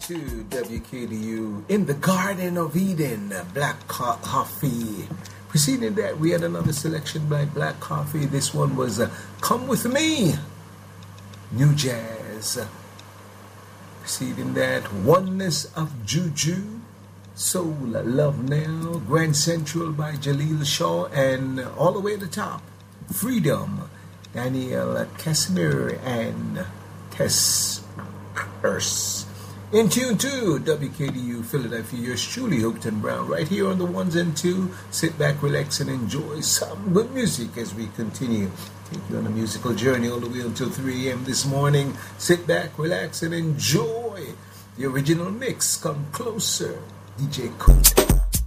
to WKDU in the Garden of Eden, Black Coffee. Preceding that, we had another selection by Black Coffee. This one was Come With Me, New Jazz. Preceding that, Oneness of Juju, Soul Love Now, Grand Central by Jaleel Shaw, and all the way to the top, Freedom, Daniel Casimir and Tess Urs. In tune to WKDU Philadelphia, yours truly, Hopeton Brown, right here on the ones and two. Sit back, relax, and enjoy some good music as we continue. Take you on a musical journey all the way until 3 a.m. this morning. Sit back, relax, and enjoy the original mix. Come closer, DJ Coat.